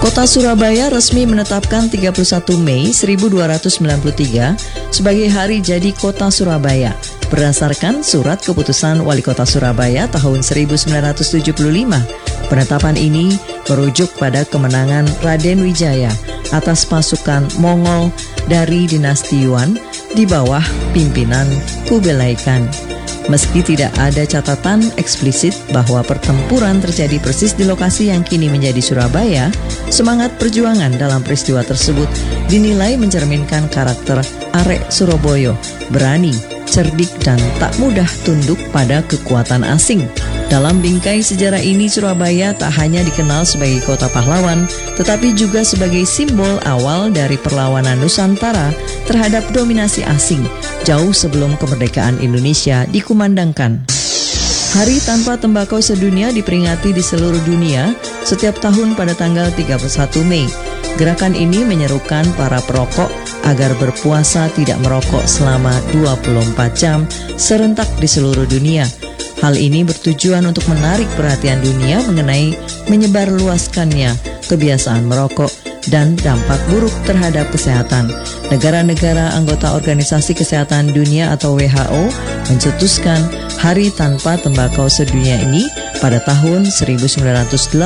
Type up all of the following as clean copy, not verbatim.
Kota Surabaya resmi menetapkan 31 Mei 1293 sebagai Hari Jadi Kota Surabaya berdasarkan Surat Keputusan Wali Kota Surabaya tahun 1975. Penetapan ini merujuk pada kemenangan Raden Wijaya atas pasukan Mongol dari dinasti Yuan di bawah pimpinan Kublai Khan. Meski tidak ada catatan eksplisit bahwa pertempuran terjadi persis di lokasi yang kini menjadi Surabaya, semangat perjuangan dalam peristiwa tersebut dinilai mencerminkan karakter arek Surabaya, berani, cerdik, dan tak mudah tunduk pada kekuatan asing. Dalam bingkai sejarah ini, Surabaya tak hanya dikenal sebagai kota pahlawan, tetapi juga sebagai simbol awal dari perlawanan Nusantara terhadap dominasi asing, jauh sebelum kemerdekaan Indonesia dikumandangkan. Hari Tanpa Tembakau Sedunia diperingati di seluruh dunia setiap tahun pada tanggal 31 Mei. Gerakan ini menyerukan para perokok agar berpuasa tidak merokok selama 24 jam serentak di seluruh dunia. Hal ini bertujuan untuk menarik perhatian dunia mengenai menyebarluaskannya kebiasaan merokok dan dampak buruk terhadap kesehatan. Negara-negara anggota Organisasi Kesehatan Dunia atau WHO mencetuskan Hari Tanpa Tembakau Sedunia ini pada tahun 1987.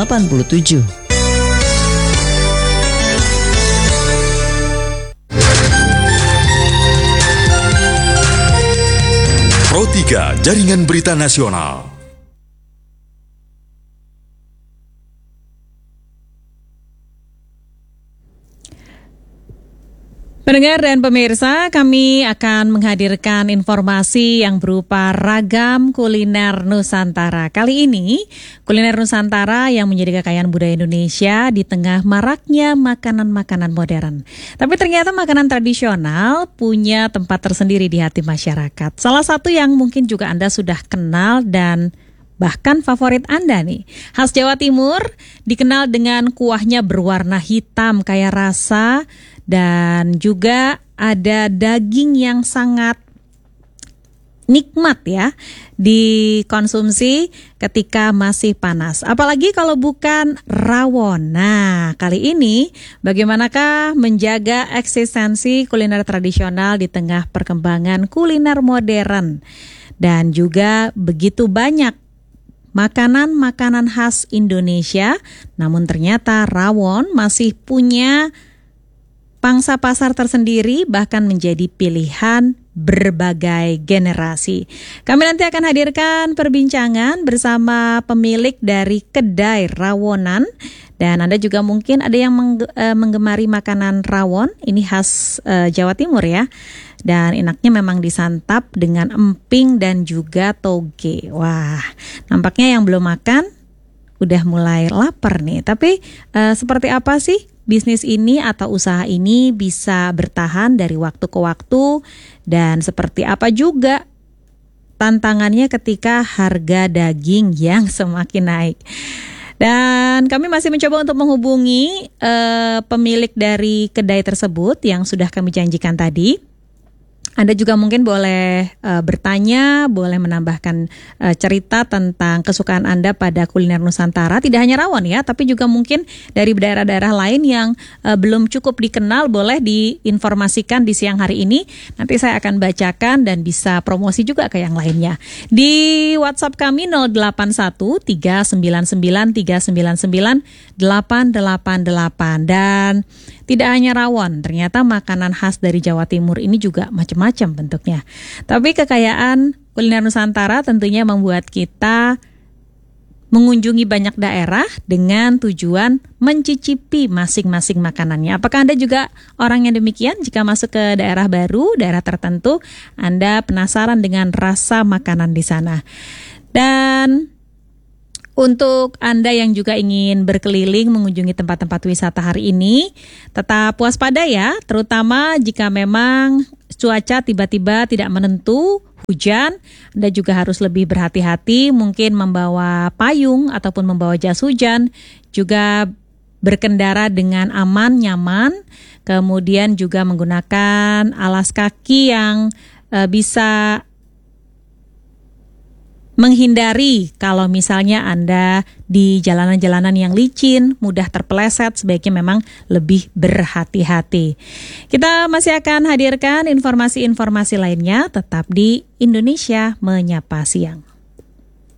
Pro 3 Jaringan Berita Nasional. Pendengar dan pemirsa, kami akan menghadirkan informasi yang berupa ragam kuliner Nusantara. Kali ini, kuliner Nusantara yang menjadi kekayaan budaya Indonesia di tengah maraknya makanan-makanan modern. Tapi ternyata makanan tradisional punya tempat tersendiri di hati masyarakat. Salah satu yang mungkin juga Anda sudah kenal dan bahkan favorit Anda nih. Khas Jawa Timur, dikenal dengan kuahnya berwarna hitam kaya rasa, dan juga ada daging yang sangat nikmat ya dikonsumsi ketika masih panas. Apalagi kalau bukan rawon. Nah, kali ini bagaimanakah menjaga eksistensi kuliner tradisional di tengah perkembangan kuliner modern? Dan juga begitu banyak makanan-makanan khas Indonesia, namun ternyata rawon masih punya pangsa pasar tersendiri, bahkan menjadi pilihan berbagai generasi. Kami nanti akan hadirkan perbincangan bersama pemilik dari kedai rawonan. Dan Anda juga mungkin ada yang menggemari makanan rawon. Ini khas Jawa Timur ya. Dan enaknya memang disantap dengan emping dan juga toge. Wah, nampaknya yang belum makan udah mulai lapar nih. Tapi seperti apa sih bisnis ini atau usaha ini bisa bertahan dari waktu ke waktu, dan seperti apa juga tantangannya ketika harga daging yang semakin naik. Dan kami masih mencoba untuk menghubungi pemilik dari kedai tersebut yang sudah kami janjikan tadi. Anda juga mungkin boleh bertanya, boleh menambahkan cerita tentang kesukaan Anda pada kuliner Nusantara. Tidak hanya rawon ya, tapi juga mungkin dari daerah-daerah lain yang belum cukup dikenal, boleh diinformasikan di siang hari ini. Nanti saya akan bacakan dan bisa promosi juga ke yang lainnya. Di WhatsApp kami 081 399 399 888. Dan tidak hanya rawon, ternyata makanan khas dari Jawa Timur ini juga macam-macam bentuknya. Tapi kekayaan kuliner Nusantara tentunya membuat kita mengunjungi banyak daerah dengan tujuan mencicipi masing-masing makanannya. Apakah Anda juga orang yang demikian? Jika masuk ke daerah baru, daerah tertentu, Anda penasaran dengan rasa makanan di sana. Dan untuk Anda yang juga ingin berkeliling mengunjungi tempat-tempat wisata hari ini, tetap waspada ya, terutama jika memang cuaca tiba-tiba tidak menentu, hujan. Anda juga harus lebih berhati-hati, mungkin membawa payung ataupun membawa jas hujan, juga berkendara dengan aman, nyaman, kemudian juga menggunakan alas kaki yang bisa menghindari kalau misalnya Anda di jalanan-jalanan yang licin, mudah terpeleset, sebaiknya memang lebih berhati-hati. Kita masih akan hadirkan informasi-informasi lainnya tetap di Indonesia Menyapa Siang.